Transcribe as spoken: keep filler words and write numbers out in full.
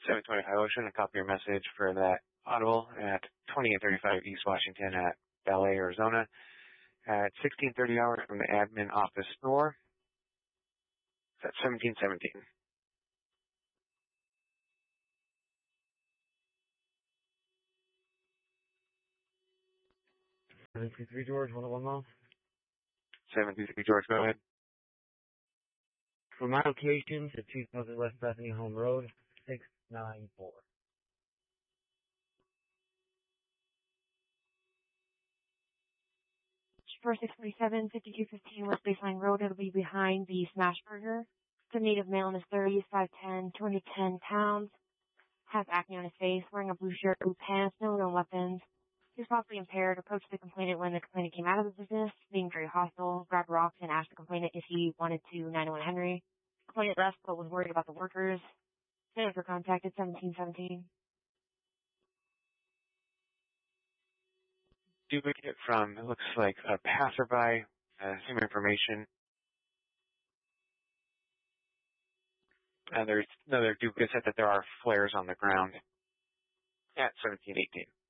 seven twenty-five Ocean, a copy your message for that audible at twenty-eight thirty-five East Washington at Ballet, Arizona at sixteen thirty hours from the admin office door. That's seventeen seventeen. seven two three George, one oh one mile. seven two three George, go ahead. From my location to two thousand West Bethany Home Road, six nine four. For six forty-seven, fifty-two fifteen West Baseline Road, it'll be behind the Smash Burger. The native male in his thirties, five ten, two hundred ten pounds, has acne on his face, wearing a blue shirt, blue pants, no known weapons. He was possibly impaired, approached the complainant when the complainant came out of the business, being very hostile, grabbed rocks and asked the complainant if he wanted to nine one one Henry. The complainant left but was worried about the workers. Standards were contacted, seventeen seventeen. Duplicate from, it looks like a passerby, uh, same information. Uh, there's another duplicate said that there are flares on the ground at seventeen eighteen.